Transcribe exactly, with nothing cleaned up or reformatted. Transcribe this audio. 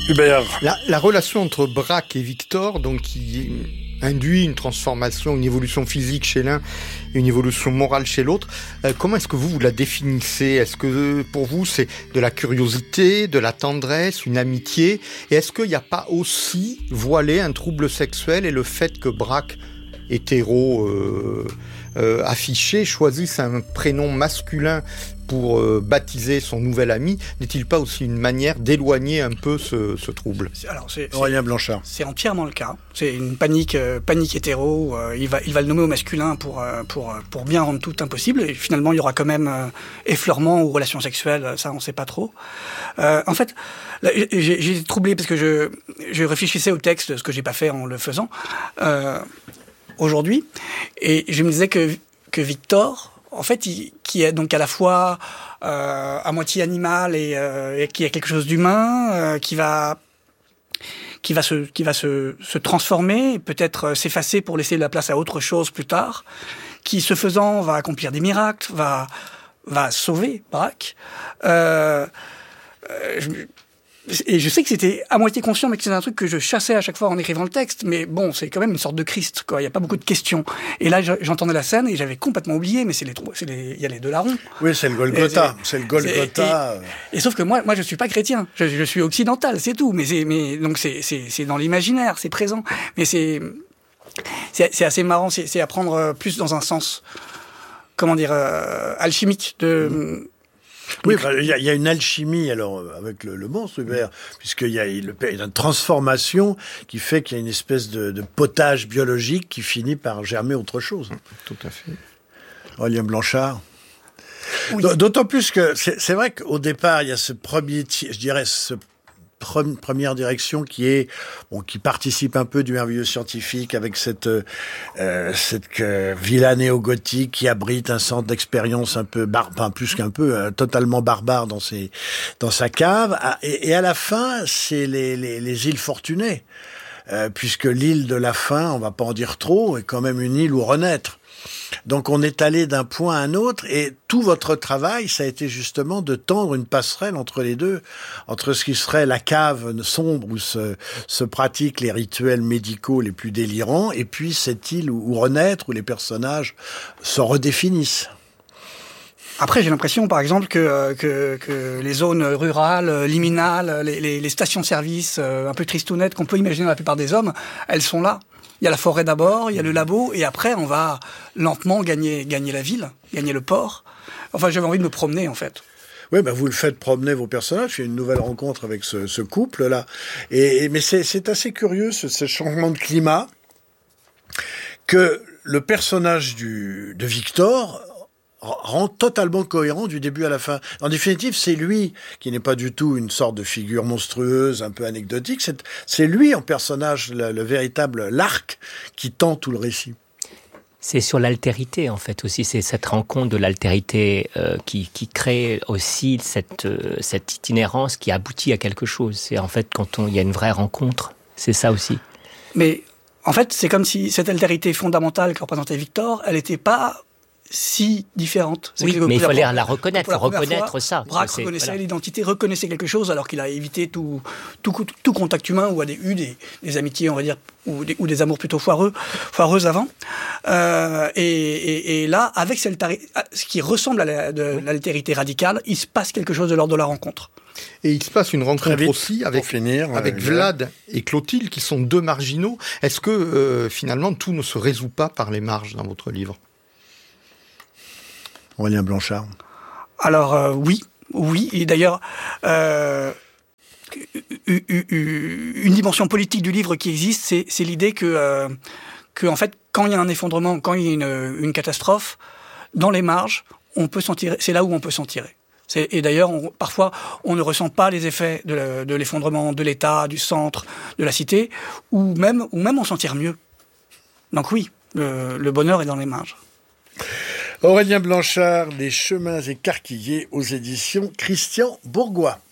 Hubert. La, la relation entre Braque et Victor, donc qui induit une transformation, une évolution physique chez l'un et une évolution morale chez l'autre, euh, comment est-ce que vous, vous la définissez ? Est-ce que pour vous c'est de la curiosité, de la tendresse, une amitié ? Et est-ce qu'il n'y a pas aussi voilé un trouble sexuel et le fait que Braque, hétéro euh, euh, affiché, choisisse un prénom masculin pour euh, baptiser son nouvel ami, n'est-il pas aussi une manière d'éloigner un peu ce, ce trouble ? Alors, c'est, Aurélien Blanchard. C'est entièrement le cas. C'est une panique, euh, panique hétéro. Euh, il va, il va le nommer au masculin pour, euh, pour, pour bien rendre tout impossible. Et finalement, il y aura quand même euh, effleurement ou relations sexuelles. Ça, on ne sait pas trop. Euh, en fait, là, j'ai, j'ai été troublé parce que je, je réfléchissais au texte, ce que j'ai pas fait en le faisant euh, aujourd'hui, et je me disais que, que Victor, en fait, il, qui est donc à la fois euh, à moitié animal et, euh, et qui a quelque chose d'humain, euh, qui va qui va se qui va se, se transformer, peut-être euh, s'effacer pour laisser la place à autre chose plus tard, qui ce faisant va accomplir des miracles, va va sauver Braque. Euh, euh, je, Et je sais que c'était à moitié conscient, mais que c'est un truc que je chassais à chaque fois en écrivant le texte. Mais bon, c'est quand même une sorte de Christ, quoi. Il n'y a pas beaucoup de questions. Et là, j'entendais la scène et j'avais complètement oublié, mais c'est les, c'est les, il y a les deux larrons. Oui, c'est le Golgotha. C'est, c'est le Golgotha. Et, et, et sauf que moi, moi, je suis pas chrétien. Je, je suis occidental, c'est tout. Mais c'est, mais donc c'est, c'est, c'est dans l'imaginaire, c'est présent. Mais c'est, c'est, c'est assez marrant. C'est, c'est à prendre plus dans un sens, comment dire, euh, alchimique de. Mmh. Oui, il y, y a une alchimie alors avec le, le monstre Hubert, puisqu'il y a, il y a une transformation qui fait qu'il y a une espèce de, de potage biologique qui finit par germer autre chose. Tout à fait. Aurélien Blanchard. Oui. D'autant plus que c'est, c'est vrai qu'au départ il y a ce premier, je dirais ce première direction qui est bon, qui participe un peu du merveilleux scientifique avec cette euh, cette euh, villa néo-gothique qui abrite un centre d'expérience un peu bar, enfin plus qu'un peu euh, totalement barbare dans ses dans sa cave et, et à la fin c'est les les, les îles Fortunées euh, puisque l'île de la Faim, on va pas en dire trop, est quand même une île où renaître. Donc on est allé d'un point à un autre et tout votre travail, ça a été justement de tendre une passerelle entre les deux, entre ce qui serait la cave sombre où se, se pratiquent les rituels médicaux les plus délirants et puis cette île où, où renaître, où les personnages se redéfinissent. Après, j'ai l'impression, par exemple, que, que, que les zones rurales, liminales, les, les, les stations-service un peu tristounettes qu'on peut imaginer dans la plupart des hommes, elles sont là. Il y a la forêt d'abord, il y a le labo, et après, on va lentement gagner, gagner la ville, gagner le port. Enfin, j'avais envie de me promener, en fait. Oui, ben vous le faites promener vos personnages. Il y a une nouvelle rencontre avec ce, ce couple-là. Et, et, mais c'est, c'est assez curieux, ce, ce changement de climat, que le personnage du, de Victor rend totalement cohérent du début à la fin. En définitive, c'est lui qui n'est pas du tout une sorte de figure monstrueuse, un peu anecdotique. C'est, c'est lui en personnage, le, le véritable l'arc qui tend tout le récit. C'est sur l'altérité, en fait, aussi. C'est cette rencontre de l'altérité euh, qui, qui crée aussi cette, euh, cette itinérance qui aboutit à quelque chose. C'est en fait quand il y a une vraie rencontre. C'est ça aussi. Mais en fait, c'est comme si cette altérité fondamentale que représentait Victor, elle n'était pas si différente. C'est oui, mais il fallait la, la reconnaître, la reconnaître fois, ça. Braque reconnaissait voilà. l'identité, reconnaissait quelque chose, alors qu'il a évité tout, tout, tout contact humain ou a des, eu des, des amitiés, on va dire, ou des, ou des amours plutôt foireux, foireuses avant. Euh, et, et, et là, avec cette, ce qui ressemble à la, de, oui. l'altérité radicale, il se passe quelque chose de l'ordre de la rencontre. Et il se passe une rencontre vite, aussi avec, finir, avec euh, Vlad et Clotilde, qui sont deux marginaux. Est-ce que, euh, finalement, tout ne se résout pas par les marges dans votre livre ? Aurélien Blanchard. Alors euh, oui, oui, et d'ailleurs euh, une dimension politique du livre qui existe, c'est, c'est l'idée que, euh, que en fait, quand il y a un effondrement, quand il y a une, une catastrophe, dans les marges, on peut s'en tirer. C'est là où on peut s'en tirer. C'est, et d'ailleurs, on, parfois, on ne ressent pas les effets de, la, de l'effondrement de l'État, du centre, de la cité, ou même, ou même on s'en tire mieux. Donc oui, le, le bonheur est dans les marges. Aurélien Blanchard, Les chemins écarquillés aux éditions Christian Bourgois.